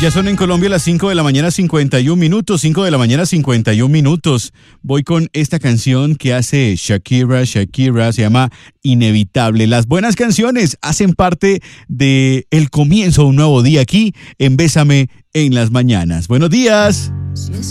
Ya son en Colombia las 5 de la mañana 51 minutos, 5 de la mañana 51 minutos. Voy con esta canción que hace Shakira, se llama Inevitable. Las buenas canciones hacen parte de el comienzo de un nuevo día aquí en Bésame en las mañanas. Buenos días.